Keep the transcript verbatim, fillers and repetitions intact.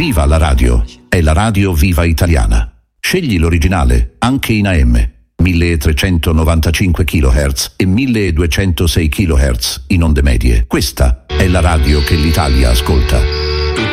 Viva la radio! È la radio viva italiana. Scegli l'originale, anche in A M. milletrecentonovantacinque chilohertz e milleduecentosei chilohertz in onde medie. Questa è la radio che l'Italia ascolta.